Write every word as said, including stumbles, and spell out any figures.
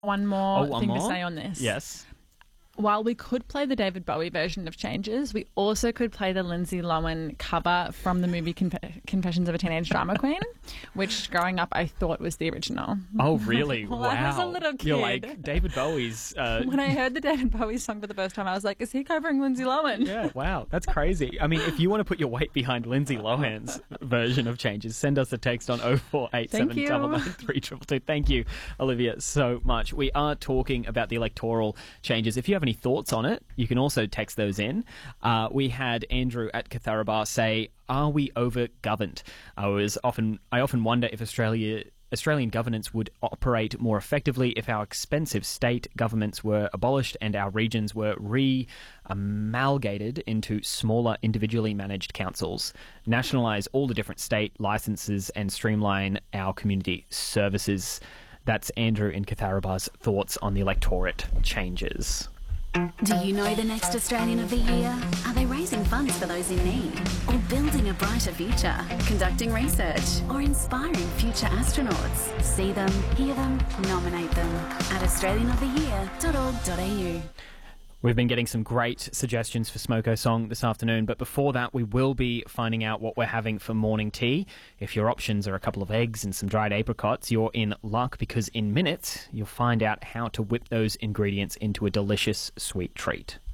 One more Oh, one thing more? to say on this. Yes. While we could play the David Bowie version of Changes, we also could play the Lindsay Lohan cover from the movie Conf- Confessions of a Teenage Drama Queen, which growing up I thought was the original. Oh, really? Well, Wow. I was a little You're kid. like, David Bowie's... Uh, When I heard the David Bowie song for the first time, I was like, is he covering Lindsay Lohan? yeah, wow. That's crazy. I mean, if you want to put your weight behind Lindsay Lohan's version of Changes, send us a text on oh four eight seven Thank you. nine nine three two two. Thank you, Olivia, so much. We are talking about the electoral changes. If you have any thoughts on it, you can also text those in. Uh, we had Andrew at Catharaba say, are we over-governed? I was often, I often wonder if Australia... Australian governance would operate more effectively if our expensive state governments were abolished and our regions were re-amalgamated into smaller individually managed councils, nationalise all the different state licences and streamline our community services. That's Andrew in Catharaba's thoughts on the electorate changes. Do you know the next Australian of the Year? Are they raising funds for those in need? Or building a brighter future? Conducting research? Or inspiring future astronauts? See them, hear them, nominate them at australian of the year dot org dot a u. We've been getting some great suggestions for Smoko Song this afternoon, but before that we will be finding out what we're having for morning tea. If your options are a couple of eggs and some dried apricots, you're in luck, because in minutes you'll find out how to whip those ingredients into a delicious sweet treat.